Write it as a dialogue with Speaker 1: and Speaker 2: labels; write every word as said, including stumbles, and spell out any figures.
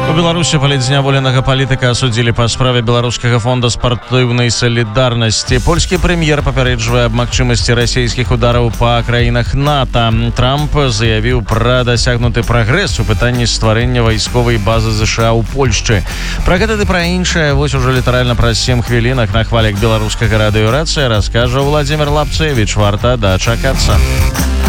Speaker 1: У Беларусі палітзняволенага палітыка асудзілі па справе беларускага фонда спартыўнай салідарнасці. Польскі прэм'ер папярэджвае аб магчымасці расійскіх удараў па краінах НАТО. Трамп заявіў пра дасягнуты прагрэс у пытанні стварэння вайсковай базы ЗША ў Польшчы. Пра гэта ды пра іншае вось ужо літаральна праз сем хвілінах на хвалях беларускага радыёрацыя раскажа Владзімир Лапцевіч. Варта дачакацца.